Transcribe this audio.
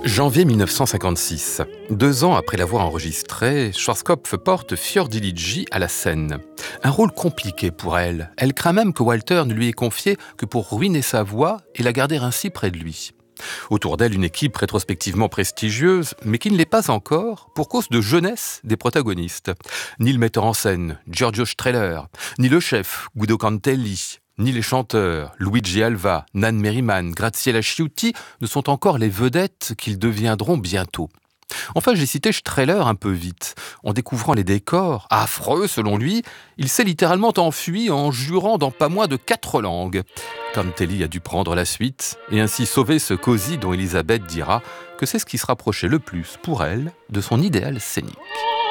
Janvier 1956. 2 ans après l'avoir enregistré, Schwarzkopf porte Fior di Ligi à la scène. Un rôle compliqué pour elle. Elle craint même que Walter ne lui ait confié que pour ruiner sa voix et la garder ainsi près de lui. Autour d'elle, une équipe rétrospectivement prestigieuse, mais qui ne l'est pas encore pour cause de jeunesse des protagonistes. Ni le metteur en scène, Giorgio Strehler, ni le chef, Guido Cantelli, ni les chanteurs, Luigi Alva, Nan Merriman, Graziella Chiutti, ne sont encore les vedettes qu'ils deviendront bientôt. Enfin, j'ai cité Strehler un peu vite. En découvrant les décors, affreux selon lui, il s'est littéralement enfui en jurant dans pas moins de 4 langues. Cantelli a dû prendre la suite et ainsi sauver ce cosy dont Elisabeth dira que c'est ce qui se rapprochait le plus pour elle de son idéal scénique.